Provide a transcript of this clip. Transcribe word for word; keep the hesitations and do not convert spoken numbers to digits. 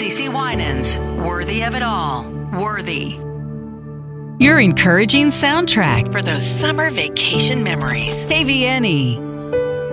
CeCe Winans. Worthy of it all. Worthy. Your encouraging soundtrack for those summer vacation memories. K V N E.